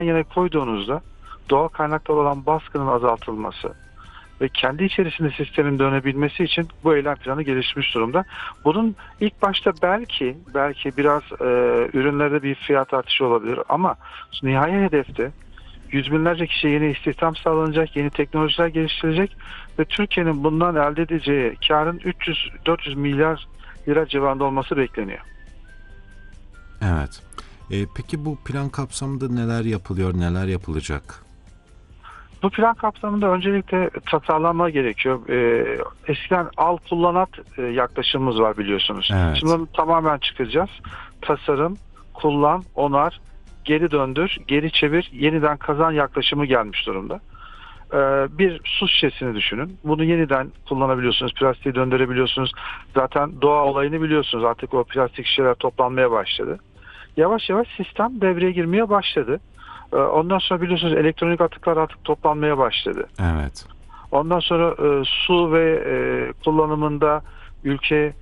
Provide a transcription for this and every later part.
yana koyduğunuzda doğal kaynaklar olan baskının azaltılması ve kendi içerisinde sistemin dönebilmesi için bu eylem planı gelişmiş durumda. Bunun ilk başta belki biraz ürünlerde bir fiyat artışı olabilir ama nihai hedefte yüz binlerce kişiye yeni istihdam sağlanacak, yeni teknolojiler geliştirilecek ve Türkiye'nin bundan elde edeceği karın 300-400 milyar lira civarında olması bekleniyor. Evet. Peki bu plan kapsamında neler yapılıyor, neler yapılacak? Bu plan kapsamında öncelikle tasarlanma gerekiyor. Eskiden al kullan at yaklaşımımız var biliyorsunuz. Şimdi Evet. onu tamamen çıkacağız. Tasarım, kullan, onar, geri döndür, geri çevir, yeniden kazan yaklaşımı gelmiş durumda. Bir su şişesini düşünün. Bunu yeniden kullanabiliyorsunuz. Plastiği döndürebiliyorsunuz. Zaten doğa olayını biliyorsunuz. Artık o plastik şişeler toplanmaya başladı. Yavaş yavaş sistem devreye girmeye başladı. Ondan sonra biliyorsunuz elektronik atıklar artık toplanmaya başladı. Evet. Ondan sonra su ve kullanımında ülke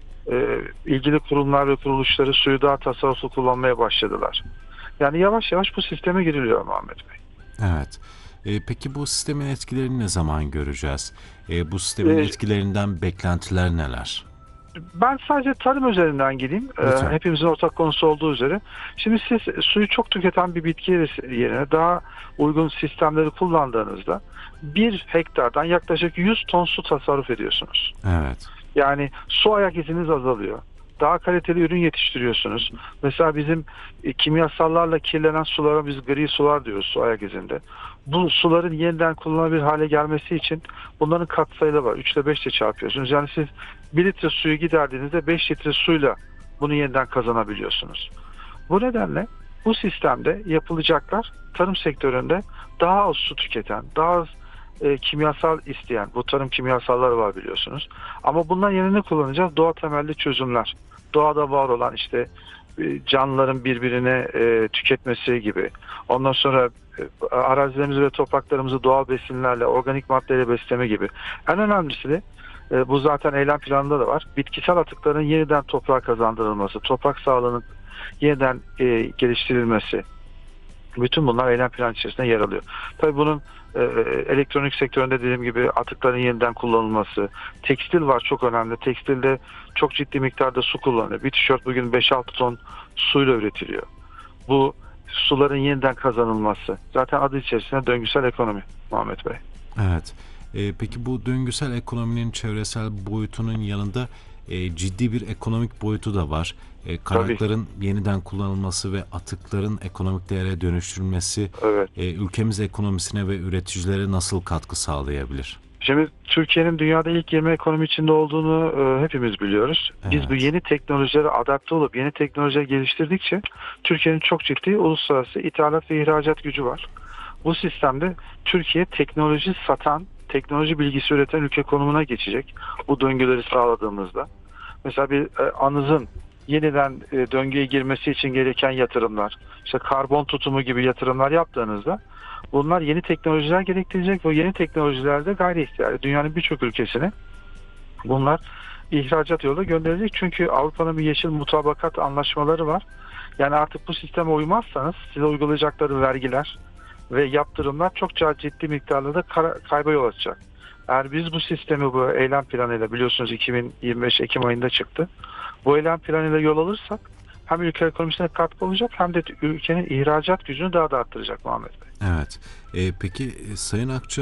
ilgili kurumlar ve kuruluşları suyu daha tasarruflu kullanmaya başladılar. Yani yavaş yavaş bu sisteme giriliyor Muhammed Bey. Evet. Peki bu sistemin etkilerini ne zaman göreceğiz? Bu sistemin E, etkilerinden beklentiler neler? Ben sadece tarım üzerinden gideyim. Lütfen. Hepimizin ortak konusu olduğu üzere. Şimdi siz suyu çok tüketen bir bitki yerine daha uygun sistemleri kullandığınızda bir hektardan yaklaşık 100 ton su tasarruf ediyorsunuz. Evet. Yani su ayak iziniz azalıyor. Daha kaliteli ürün yetiştiriyorsunuz. Mesela bizim kimyasallarla kirlenen sulara biz gri sular diyoruz su ayak izinde. Bu suların yeniden kullanılabilir hale gelmesi için bunların katsayıları var. 3 ile 5 ile çarpıyorsunuz. Yani siz 1 litre suyu giderdiğinizde 5 litre suyla bunu yeniden kazanabiliyorsunuz. Bu nedenle bu sistemde yapılacaklar tarım sektöründe daha az su tüketen, daha az kimyasal isteyen, bu tarım kimyasalları var biliyorsunuz. Ama bundan yerine kullanacağız doğa temelli çözümler. Doğada var olan işte canlıların birbirine tüketmesi gibi. Ondan sonra arazilerimizi ve topraklarımızı doğal besinlerle, organik maddeyle besleme gibi. En önemlisi de bu zaten eylem planında da var. Bitkisel atıkların yeniden toprağa kazandırılması, toprak sağlığının yeniden geliştirilmesi. Bütün bunlar eylem planı içerisinde yer alıyor. Tabii bunun elektronik sektöründe dediğim gibi atıkların yeniden kullanılması, tekstil var çok önemli. Tekstilde çok ciddi miktarda su kullanılıyor. Bir tişört bugün 5-6 ton suyla üretiliyor. Bu suların yeniden kazanılması. Zaten adı içerisinde döngüsel ekonomi Muhammed Bey. Evet. Peki bu döngüsel ekonominin çevresel boyutunun yanında ciddi bir ekonomik boyutu da var. Tabii. Kaynakların yeniden kullanılması ve atıkların ekonomik değere dönüştürülmesi Evet. ülkemiz ekonomisine ve üreticilere nasıl katkı sağlayabilir? Şimdi Türkiye'nin dünyada ilk 20 ekonomi içinde olduğunu hepimiz biliyoruz. Biz bu Evet. yeni teknolojilere adapte olup yeni teknolojiler geliştirdikçe Türkiye'nin çok ciddi uluslararası ithalat ve ihracat gücü var. Bu sistemde Türkiye teknoloji satan, teknoloji bilgisi üreten ülke konumuna geçecek. Bu döngüleri sağladığımızda. Mesela bir anızın yeniden döngüye girmesi için gereken yatırımlar, işte karbon tutumu gibi yatırımlar yaptığınızda bunlar yeni teknolojiler gerektirecek ve yeni teknolojilerde gayri ihtiyari dünyanın birçok ülkesine bunlar ihracat yoluyla gönderilecek. Çünkü Avrupa'nın bir yeşil mutabakat anlaşmaları var. Yani artık bu sisteme uymazsanız size uygulayacakları vergiler ve yaptırımlar çok ciddi miktarda kayba yol açacak. Eğer biz bu sistemi bu eylem planıyla biliyorsunuz 2025 Ekim ayında çıktı. Bu eylem planıyla yol alırsak hem ülke ekonomisine katkı olacak hem de ülkenin ihracat gücünü daha da arttıracak Muhammed Bey. Evet. Peki Sayın Akça,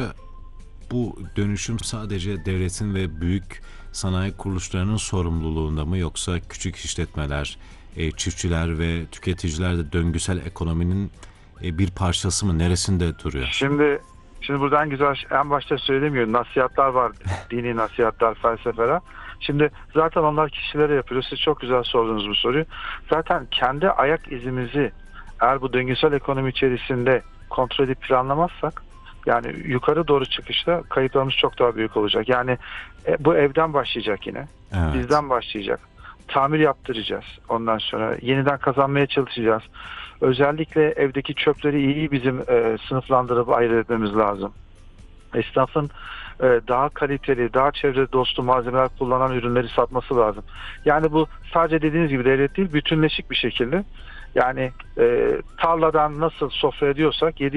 bu dönüşüm sadece devletin ve büyük sanayi kuruluşlarının sorumluluğunda mı, yoksa küçük işletmeler, çiftçiler ve tüketiciler de döngüsel ekonominin bir parçası mı? Neresinde duruyor? Şimdi burada en başta söylemiyorum. Nasihatler var. Dini nasihatler, felsefeler. Şimdi zaten onlar kişilere yapıyor. Siz çok güzel sordunuz bu soruyu. Zaten kendi ayak izimizi eğer bu döngüsel ekonomi içerisinde kontrol edip planlamazsak yani yukarı doğru çıkışta kayıplarımız çok daha büyük olacak. Yani bu evden başlayacak yine. Evet. Bizden başlayacak. Tamir yaptıracağız. Ondan sonra yeniden kazanmaya çalışacağız. Özellikle evdeki çöpleri iyi bizim sınıflandırıp ayırt etmemiz lazım. Esnafın daha kaliteli, daha çevre dostu malzemeler kullanan ürünleri satması lazım. Yani bu sadece dediğiniz gibi devlet değil, bütünleşik bir şekilde Yani tarladan nasıl sofra ediyorsak